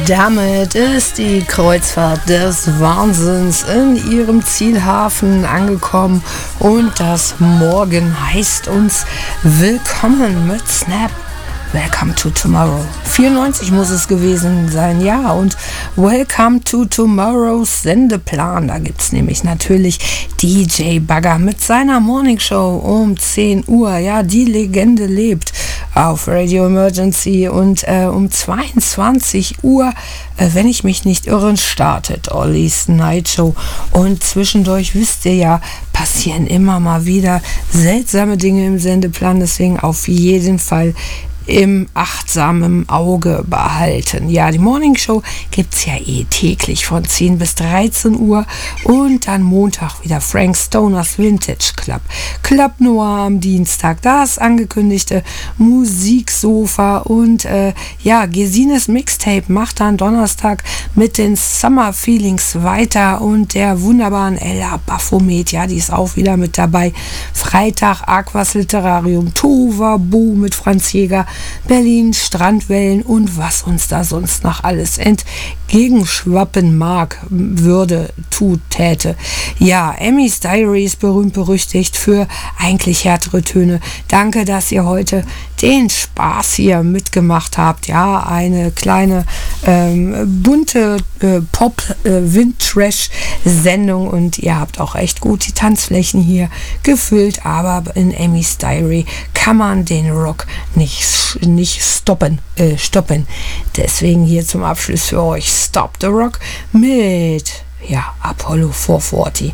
Damit ist die Kreuzfahrt des Wahnsinns in ihrem Zielhafen angekommen und das Morgen heißt uns willkommen mit Snap. Welcome to Tomorrow. 94 muss es gewesen sein, ja. Und Welcome to Tomorrows Sendeplan. Da gibt es nämlich natürlich DJ Bagger mit seiner Morningshow um 10 Uhr. Ja, die Legende lebt auf Radio Emergency. Und um 22 Uhr, wenn ich mich nicht irre, startet Ollies Night Show. Und zwischendurch, wisst ihr ja, passieren immer mal wieder seltsame Dinge im Sendeplan. Deswegen auf jeden Fall im achtsamen Auge behalten. Ja, die Morning Show gibt es ja täglich von 10 bis 13 Uhr und dann Montag wieder Frank Stoners Vintage Club. Club Noir am Dienstag, das angekündigte Musiksofa und Gesines Mixtape macht dann Donnerstag mit den Summer Feelings weiter und der wunderbaren Ella Baphomet, ja, die ist auch wieder mit dabei. Freitag Aquas Literarium, Tova Bo mit Franz Jäger, Berlin, Strandwellen und was uns da sonst noch alles entgegenschwappen mag, täte. Ja, Emmys Diary ist berühmt-berüchtigt für eigentlich härtere Töne. Danke, dass ihr heute den Spaß hier mitgemacht habt. Ja, eine kleine bunte Pop-Wind-Trash-Sendung und ihr habt auch echt gut die Tanzflächen hier gefüllt, aber in Emmys Diary kann man den Rock nicht stoppen. Deswegen hier zum Abschluss für euch Stop the Rock mit Apollo 440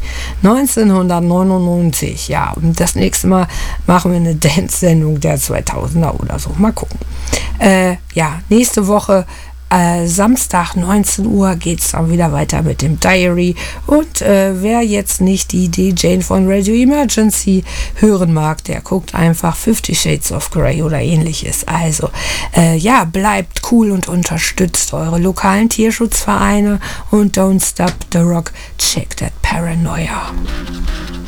1999. Ja, und das nächste Mal machen wir eine Dance-Sendung der 2000er oder so. Mal gucken. Nächste Woche Samstag 19 Uhr geht es dann wieder weiter mit dem Diary und wer jetzt nicht die DJ von Radio Emergency hören mag, der guckt einfach 50 Shades of Grey oder ähnliches. Also bleibt cool und unterstützt eure lokalen Tierschutzvereine und don't stop the rock, check that Paranoia.